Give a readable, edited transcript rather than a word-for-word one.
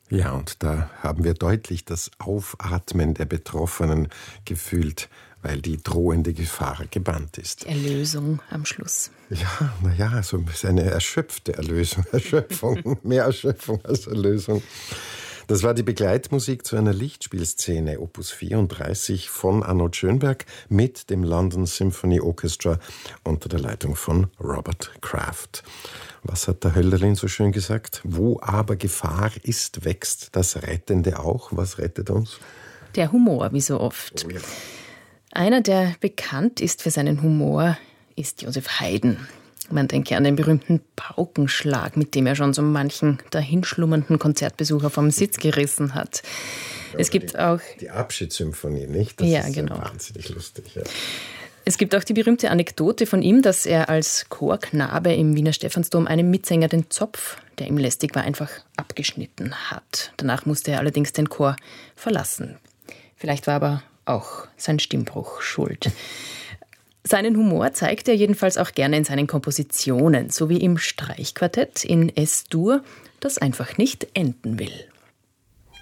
Ja, und da haben wir deutlich das Aufatmen der Betroffenen gefühlt, weil die drohende Gefahr gebannt ist. Erlösung am Schluss. Ja, naja, so eine erschöpfte Erschöpfung, mehr Erschöpfung als Erlösung. Das war die Begleitmusik zu einer Lichtspielszene, Opus 34 von Arnold Schönberg mit dem London Symphony Orchestra unter der Leitung von Robert Kraft. Was hat der Hölderlin so schön gesagt? Wo aber Gefahr ist, wächst das Rettende auch. Was rettet uns? Der Humor, wie so oft. Oh ja. Einer, der bekannt ist für seinen Humor, ist Josef Haydn. Man denke an den berühmten Paukenschlag, mit dem er schon so manchen dahinschlummernden Konzertbesucher vom Sitz gerissen hat. Ja, es gibt auch die Abschiedssymphonie, nicht? Das ist genau. Wahnsinnig lustig. Ja. Es gibt auch die berühmte Anekdote von ihm, dass er als Chorknabe im Wiener Stephansdom einem Mitsänger den Zopf, der ihm lästig war, einfach abgeschnitten hat. Danach musste er allerdings den Chor verlassen. Vielleicht war aber auch sein Stimmbruch schuld. Seinen Humor zeigt er jedenfalls auch gerne in seinen Kompositionen, so wie im Streichquartett in S-Dur, das einfach nicht enden will.